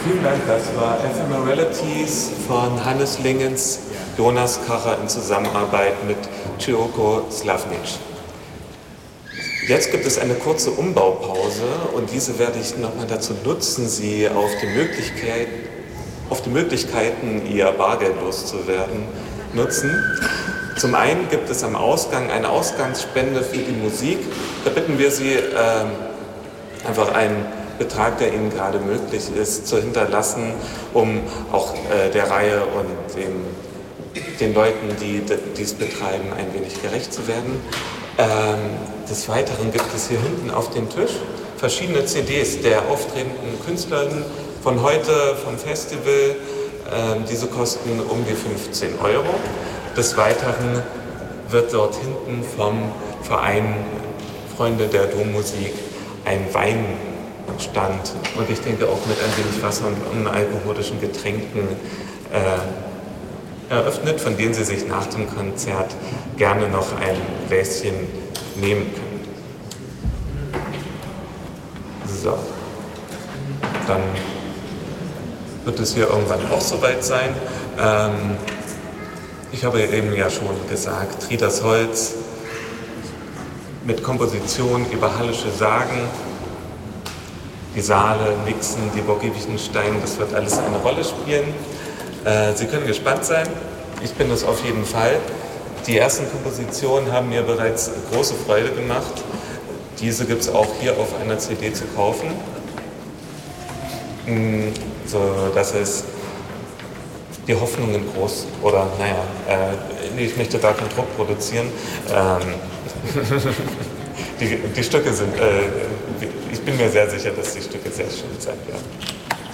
Vielen Dank, das war Ephemeralities von Hannes Lingens, Jonas Kacher in Zusammenarbeit mit Cyoko Slavnic. Jetzt gibt es eine kurze Umbaupause und diese werde ich nochmal dazu nutzen, Sie auf die Möglichkeiten, Ihr Bargeld loszuwerden, nutzen. Zum einen gibt es am Ausgang eine Ausgangsspende für die Musik. Da bitten wir Sie, einfach einen Betrag, der Ihnen gerade möglich ist, zu hinterlassen, um auch der Reihe und den Leuten, die dies betreiben, ein wenig gerecht zu werden. Des Weiteren gibt es hier hinten auf dem Tisch verschiedene CDs der auftretenden Künstlerinnen von heute, vom Festival. Diese kosten um die 15 €. Des Weiteren wird dort hinten vom Verein Freunde der Dommusik ein Weinstand und ich denke auch mit ein wenig Wasser und unalkoholischen Getränken eröffnet, von denen Sie sich nach dem Konzert gerne noch ein Gläschen nehmen können. So, dann wird es hier irgendwann auch soweit sein. Ich habe eben ja schon gesagt, Tridas Holz mit Komposition über hallische Sagen, die Saale, Nixen, die Burg Wittgenstein, das wird alles eine Rolle spielen. Sie können gespannt sein, ich bin es auf jeden Fall. Die ersten Kompositionen haben mir bereits große Freude gemacht. Diese gibt es auch hier auf einer CD zu kaufen. So, das ist die Hoffnungen groß, oder naja, ich möchte da keinen Druck produzieren. Die Stücke sind, ich bin mir sehr sicher, dass die Stücke sehr schön sein werden.